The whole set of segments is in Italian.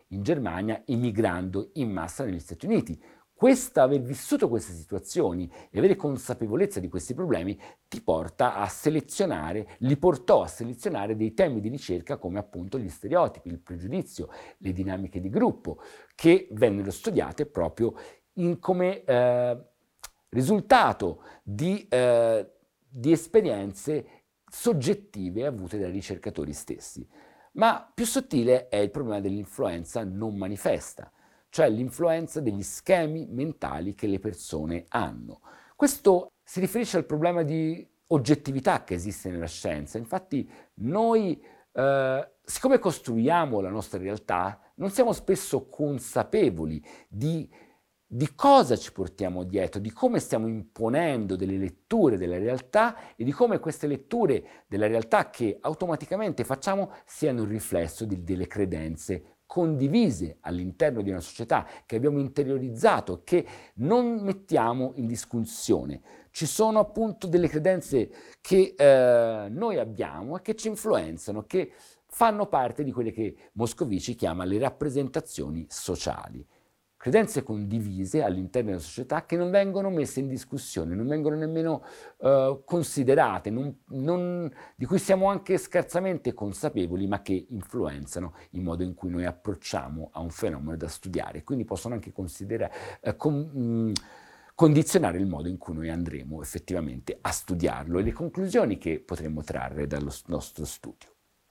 in Germania emigrando in massa negli Stati Uniti. Aver vissuto queste situazioni e avere consapevolezza di questi problemi li portò a selezionare dei temi di ricerca come appunto gli stereotipi, il pregiudizio, le dinamiche di gruppo, che vennero studiate proprio come risultato di esperienze soggettive avute dai ricercatori stessi. Ma più sottile è il problema dell'influenza non manifesta, cioè l'influenza degli schemi mentali che le persone hanno. Questo si riferisce al problema di oggettività che esiste nella scienza. Infatti noi, siccome costruiamo la nostra realtà, non siamo spesso consapevoli di cosa ci portiamo dietro, di come stiamo imponendo delle letture della realtà e di come queste letture della realtà che automaticamente facciamo siano il riflesso delle credenze condivise all'interno di una società che abbiamo interiorizzato, che non mettiamo in discussione. Ci sono appunto delle credenze che noi abbiamo e che ci influenzano, che fanno parte di quelle che Moscovici chiama le rappresentazioni sociali. Credenze condivise all'interno della società che non vengono messe in discussione, non vengono nemmeno considerate, di cui siamo anche scarsamente consapevoli, ma che influenzano il modo in cui noi approcciamo a un fenomeno da studiare, quindi possono anche condizionare il modo in cui noi andremo effettivamente a studiarlo e le conclusioni che potremo trarre dallo nostro studio.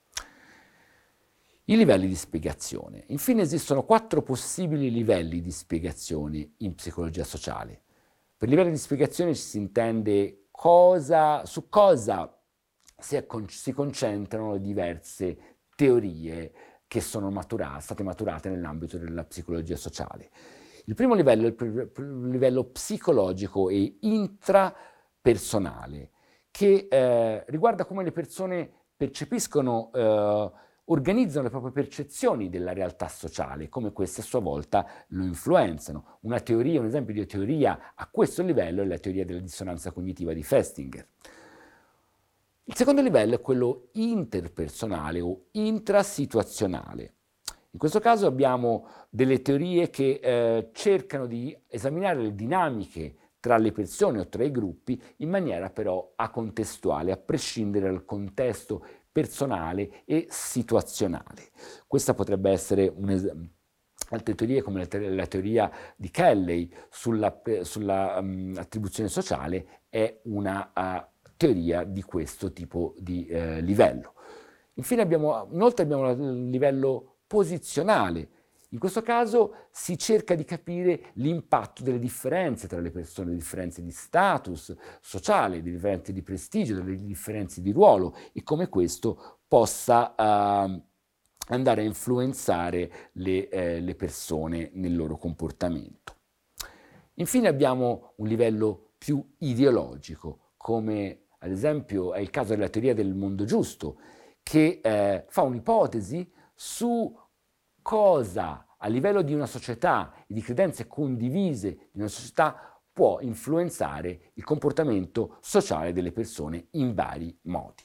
I livelli di spiegazione. Infine esistono 4 possibili livelli di spiegazione in psicologia sociale. Per livelli di spiegazione ci si intende su cosa si concentrano diverse teorie che sono state maturate nell'ambito della psicologia sociale. Il primo livello è il livello psicologico e intrapersonale, che riguarda come le persone percepiscono organizzano le proprie percezioni della realtà sociale, come queste a sua volta lo influenzano. Un esempio di teoria a questo livello è la teoria della dissonanza cognitiva di Festinger. Il secondo livello è quello interpersonale o intrasituazionale. In questo caso abbiamo delle teorie che cercano di esaminare le dinamiche tra le persone o tra i gruppi in maniera però acontestuale, a prescindere dal contesto personale e situazionale. Questa potrebbe essere altre teorie come la teoria di Kelley sull'attribuzione sociale è una teoria di questo tipo di livello. Inoltre abbiamo il livello posizionale. In questo caso si cerca di capire l'impatto delle differenze tra le persone, le differenze di status sociale, le differenze di prestigio, le differenze di ruolo e come questo possa andare a influenzare le persone nel loro comportamento. Infine abbiamo un livello più ideologico, come ad esempio è il caso della teoria del mondo giusto, che fa un'ipotesi su cosa a livello di una società e di credenze condivise di una società può influenzare il comportamento sociale delle persone in vari modi.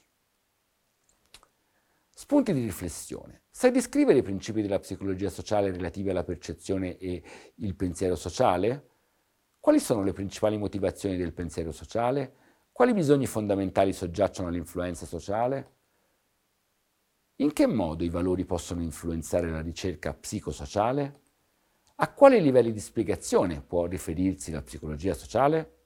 Spunti di riflessione. Sai descrivere i principi della psicologia sociale relativi alla percezione e il pensiero sociale? Quali sono le principali motivazioni del pensiero sociale? Quali bisogni fondamentali soggiacciono all'influenza sociale? In che modo i valori possono influenzare la ricerca psicosociale? A quali livelli di spiegazione può riferirsi la psicologia sociale?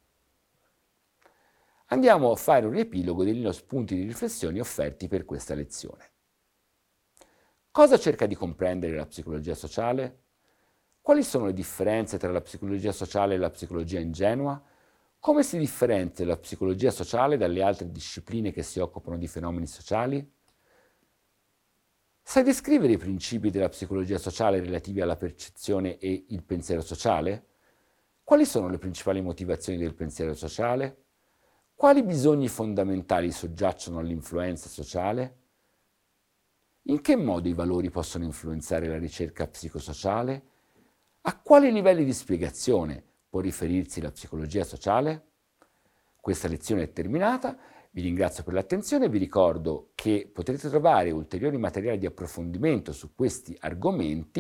Andiamo a fare un riepilogo degli spunti di riflessione offerti per questa lezione. Cosa cerca di comprendere la psicologia sociale? Quali sono le differenze tra la psicologia sociale e la psicologia ingenua? Come si differenzia la psicologia sociale dalle altre discipline che si occupano di fenomeni sociali? Sai descrivere i principi della psicologia sociale relativi alla percezione e il pensiero sociale? Quali sono le principali motivazioni del pensiero sociale? Quali bisogni fondamentali soggiacciono all'influenza sociale? In che modo i valori possono influenzare la ricerca psicosociale? A quali livelli di spiegazione può riferirsi la psicologia sociale? Questa lezione è terminata. Vi ringrazio per l'attenzione e vi ricordo che potrete trovare ulteriori materiali di approfondimento su questi argomenti